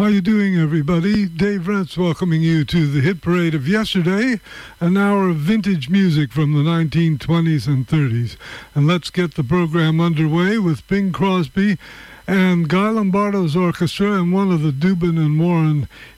How you doing, everybody? Dave Rentz welcoming you to the hit parade of yesterday, an hour of vintage music from the 1920s and 30s. And let's get the program underway with Bing Crosby and Guy Lombardo's orchestra and one of the Dubin and Warren